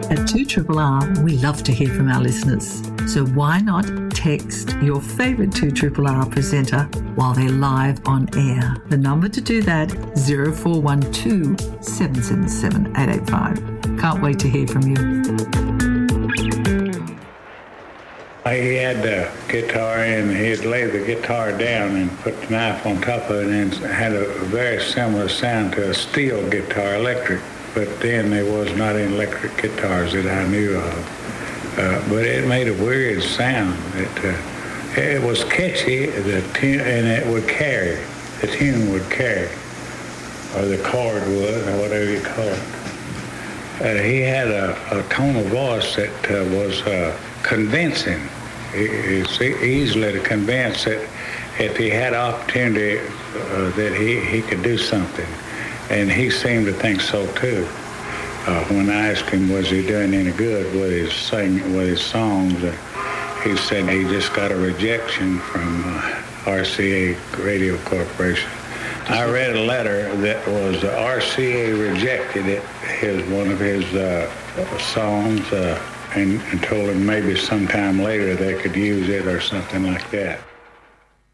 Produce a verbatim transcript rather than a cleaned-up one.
At two R R R, we love to hear from our listeners. So why not text your favourite two R R R presenter while they're live on air? The number to do that, zero four one two, seven seven seven, eight eight five. Can't wait to hear from you. He had the guitar and he'd lay the guitar down and put the knife on top of it, and had a very similar sound to a steel guitar, electric. But then there was not any electric guitars that I knew of. Uh, but it made a weird sound. It, uh, it was catchy, the tune, and it would carry. The tune would carry, or the chord would, or whatever you call it. Uh, he had a, a tone of voice that uh, was uh, convincing. It's easily to convince that if he had opportunity uh, that he, he could do something. And he seemed to think so too. Uh, when I asked him, was he doing any good with his sing, with his songs, uh, he said he just got a rejection from uh, R C A Radio Corporation. I read a letter that was uh, R C A rejected it, his one of his uh, songs, uh, and, and told him maybe sometime later they could use it or something like that.